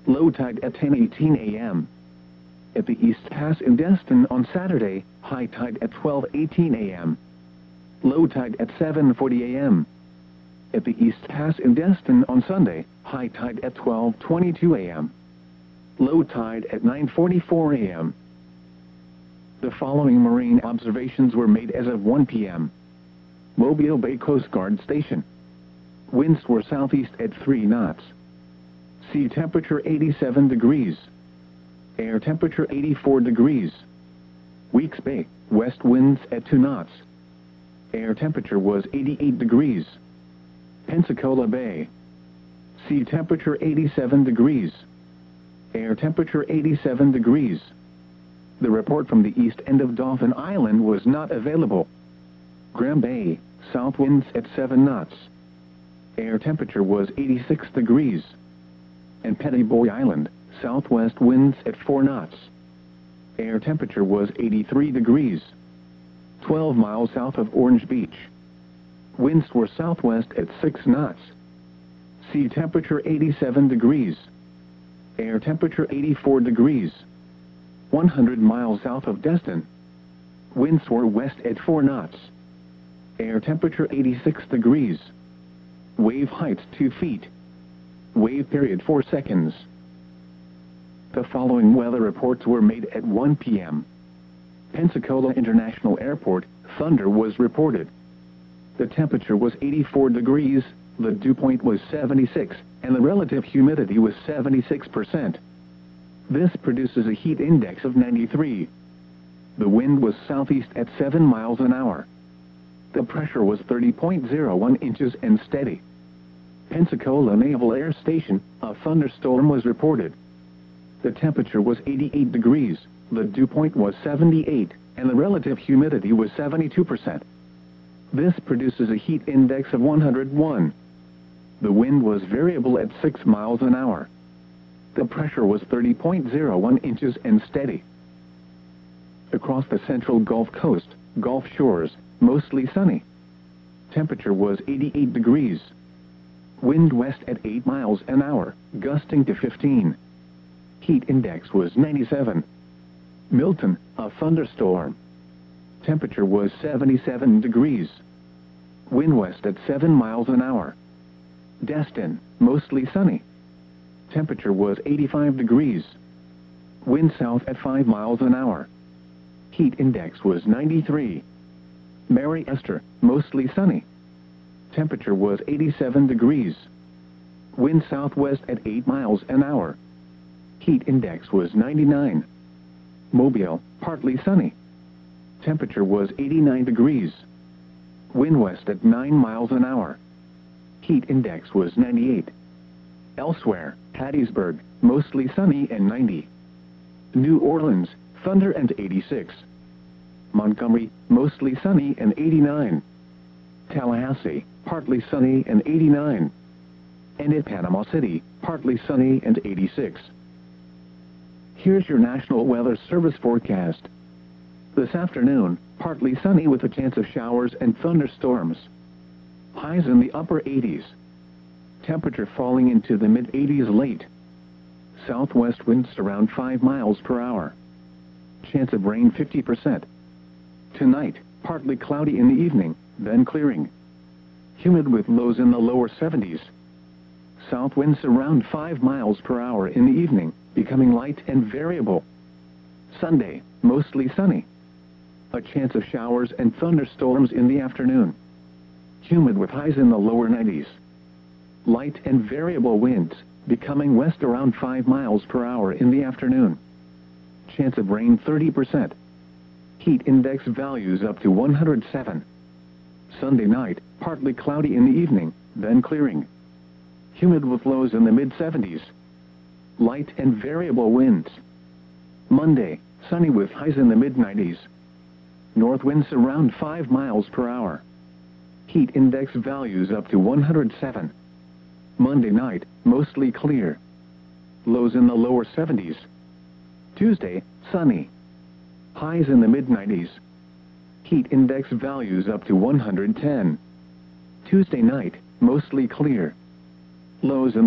Low tide at 10:18 a.m. At the East Pass in Destin on Saturday, high tide at 12:18 a.m. Low tide at 7:40 a.m. At the East Pass in Destin on Sunday, high tide at 12:22 a.m. Low tide at 9:44 a.m. The following marine observations were made as of 1 p.m. Mobile Bay Coast Guard Station. Winds were southeast at 3 knots. Sea temperature 87 degrees. Air temperature 84 degrees. Weeks Bay, west winds at 2 knots. Air temperature was 88 degrees. Pensacola Bay. Sea temperature 87 degrees. Air temperature 87 degrees. The report from the east end of Dauphin Island was not available. Graham Bay, south winds at 7 knots. Air temperature was 86 degrees. And Pettiboy Island, southwest winds at 4 knots. Air temperature was 83 degrees. 12 miles south of Orange Beach. Winds were southwest at 6 knots. Sea temperature 87 degrees. Air temperature 84 degrees. 100 miles south of Destin. Winds were west at 4 knots. Air temperature 86 degrees. Wave height 2 feet. Wave period 4 seconds. The following weather reports were made at 1 p.m. Pensacola International Airport, thunder was reported. The temperature was 84 degrees, the dew point was 76, and the relative humidity was 76%. This produces a heat index of 93. The wind was southeast at 7 miles an hour. The pressure was 30.01 inches and steady. Pensacola Naval Air Station, a thunderstorm was reported. The temperature was 88 degrees, the dew point was 78, and the relative humidity was 72%. This produces a heat index of 101. The wind was variable at 6 miles an hour. The pressure was 30.01 inches and steady. Across the central Gulf Coast, Gulf Shores, mostly sunny. Temperature was 88 degrees. Wind west at 8 miles an hour, gusting to 15. Heat index was 97. Milton, a thunderstorm. Temperature was 77 degrees. Wind west at 7 miles an hour. Destin, mostly sunny. Temperature was 85 degrees. Wind south at 5 miles an hour. Heat index was 93. Mary Esther, mostly sunny. Temperature was 87 degrees. Wind southwest at 8 miles an hour. Heat index was 99. Mobile, partly sunny. Temperature was 89 degrees. Wind west at 9 miles an hour. Heat index was 98. Elsewhere, Hattiesburg, mostly sunny and 90. New Orleans, thunder and 86. Montgomery, mostly sunny and 89. Tallahassee, partly sunny and 89. And at Panama City, partly sunny and 86. Here's your National Weather Service forecast. This afternoon, partly sunny with a chance of showers and thunderstorms. Highs in the upper 80s. Temperature falling into the mid-80s late. Southwest winds around 5 miles per hour. Chance of rain 50%. Tonight, partly cloudy in the evening, then clearing. Humid with lows in the lower 70s. South winds around 5 miles per hour in the evening, becoming light and variable. Sunday, mostly sunny. A chance of showers and thunderstorms in the afternoon. Humid with highs in the lower 90s. Light and variable winds, becoming west around 5 miles per hour in the afternoon. Chance of rain 30%. Heat index values up to 107. Sunday night, partly cloudy in the evening, then clearing. Humid with lows in the mid-70s. Light and variable winds. Monday, sunny with highs in the mid-90s. North winds around 5 miles per hour. Heat index values up to 107. Monday night, mostly clear. Lows in the lower 70s. Tuesday, sunny. Highs in the mid-90s. Heat index values up to 110. Tuesday night, mostly clear. Lows in